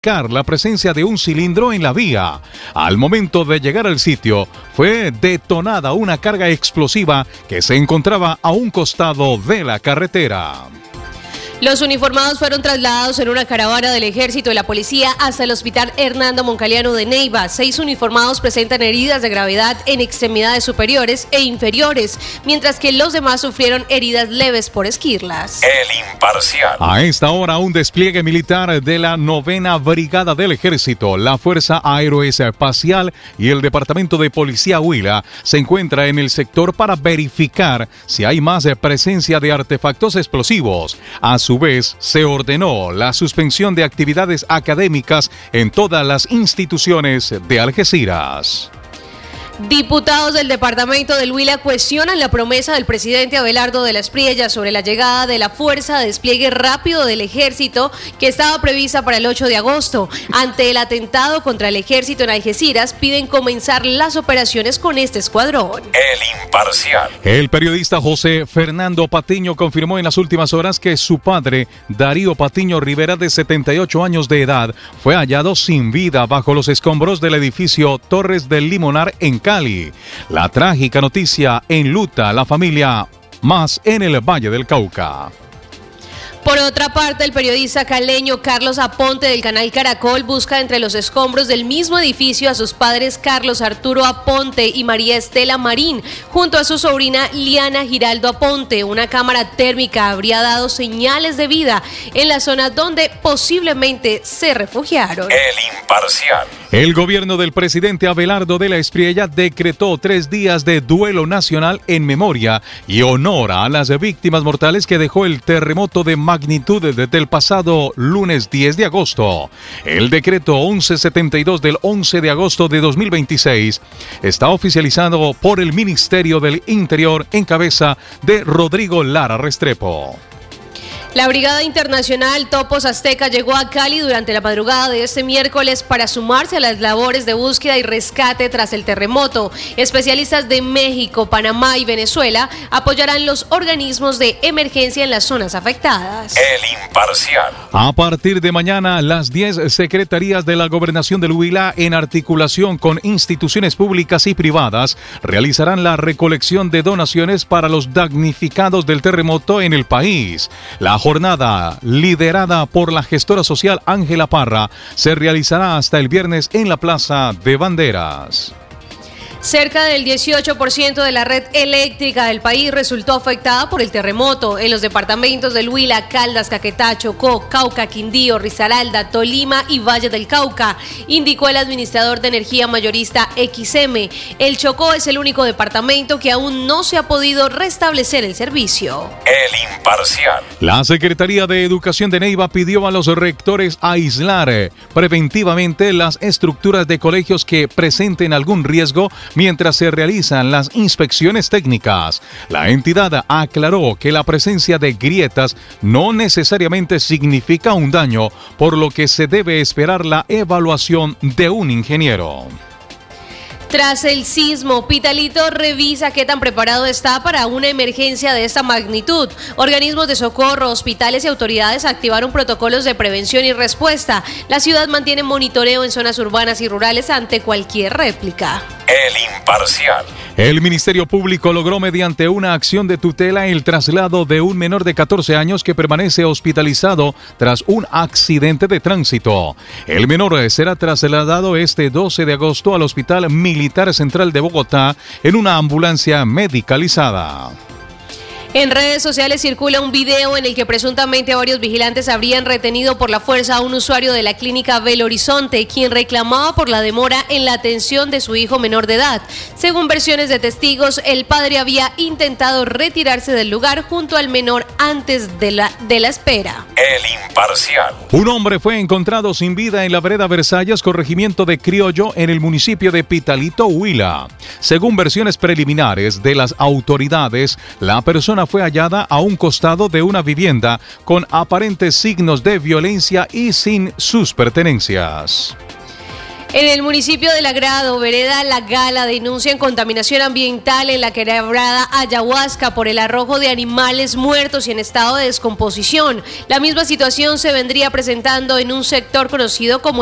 verificar la presencia de un cilindro en la vía. Al momento de llegar al sitio, fue detonada una carga explosiva que se encontraba a un costado de la carretera. Los uniformados fueron trasladados en una caravana del Ejército y la Policía hasta el Hospital Hernando Moncaliano de Neiva. 6 uniformados presentan heridas de gravedad en extremidades superiores e inferiores, mientras que los demás sufrieron heridas leves por esquirlas. El Imparcial. A esta hora, un despliegue militar de la 9ª Brigada del Ejército, la Fuerza Aeroespacial y el Departamento de Policía Huila se encuentra en el sector para verificar si hay más presencia de artefactos explosivos. A su vez, se ordenó la suspensión de actividades académicas en todas las instituciones de Algeciras. Diputados del departamento del Huila cuestionan la promesa del presidente Abelardo de la Espriella sobre la llegada de la Fuerza de Despliegue Rápido del Ejército que estaba prevista para el 8 de agosto. Ante el atentado contra el Ejército en Algeciras, piden comenzar las operaciones con este escuadrón. El Imparcial. El periodista José Fernando Patiño confirmó en las últimas horas que su padre, Darío Patiño Rivera, de 78 años de edad, fue hallado sin vida bajo los escombros del edificio Torres del Limonar en Cali. La trágica noticia enluta a la familia más en el Valle del Cauca. Por otra parte, el periodista caleño Carlos Aponte del canal Caracol busca entre los escombros del mismo edificio a sus padres Carlos Arturo Aponte y María Estela Marín, junto a su sobrina Liana Giraldo Aponte. Una cámara térmica habría dado señales de vida en la zona donde posiblemente se refugiaron. El Imparcial. El gobierno del presidente Abelardo de la Espriella decretó 3 días de duelo nacional en memoria y honor a las víctimas mortales que dejó el terremoto de magnitud desde el pasado lunes 10 de agosto. El decreto 1172 del 11 de agosto de 2026 está oficializado por el Ministerio del Interior en cabeza de Rodrigo Lara Restrepo. La Brigada Internacional Topos Azteca llegó a Cali durante la madrugada de este miércoles para sumarse a las labores de búsqueda y rescate tras el terremoto. Especialistas de México, Panamá y Venezuela apoyarán los organismos de emergencia en las zonas afectadas. El Imparcial. A partir de mañana, las 10 secretarías de la Gobernación del Huila, en articulación con instituciones públicas y privadas, realizarán la recolección de donaciones para los damnificados del terremoto en el país. La jornada, liderada por la gestora social Ángela Parra, se realizará hasta el viernes en la Plaza de Banderas. Cerca del 18% de la red eléctrica del país resultó afectada por el terremoto en los departamentos del Huila, Caldas, Caquetá, Chocó, Cauca, Quindío, Risaralda, Tolima y Valle del Cauca, indicó el administrador de energía mayorista XM. El Chocó es el único departamento que aún no se ha podido restablecer el servicio. El Imparcial. La Secretaría de Educación de Neiva pidió a los rectores aislar preventivamente las estructuras de colegios que presenten algún riesgo mientras se realizan las inspecciones técnicas. La entidad aclaró que la presencia de grietas no necesariamente significa un daño, por lo que se debe esperar la evaluación de un ingeniero. Tras el sismo, Pitalito revisa qué tan preparado está para una emergencia de esta magnitud. Organismos de socorro, hospitales y autoridades activaron protocolos de prevención y respuesta. La ciudad mantiene monitoreo en zonas urbanas y rurales ante cualquier réplica. El Imparcial. El Ministerio Público logró mediante una acción de tutela el traslado de un menor de 14 años que permanece hospitalizado tras un accidente de tránsito. El menor será trasladado este 12 de agosto al Hospital Militar Central de Bogotá en una ambulancia medicalizada. En redes sociales circula un video en el que presuntamente varios vigilantes habrían retenido por la fuerza a un usuario de la clínica Belo Horizonte, quien reclamaba por la demora en la atención de su hijo menor de edad. Según versiones de testigos, el padre había intentado retirarse del lugar junto al menor antes de la espera. El Imparcial. Un hombre fue encontrado sin vida en la vereda Versalles, corregimiento de Criollo, en el municipio de Pitalito, Huila. Según versiones preliminares de las autoridades, la persona fue hallada a un costado de una vivienda con aparentes signos de violencia y sin sus pertenencias. En el municipio de Lagrado, vereda La Gala, denuncian contaminación ambiental en la quebrada Ayahuasca por el arrojo de animales muertos y en estado de descomposición. La misma situación se vendría presentando en un sector conocido como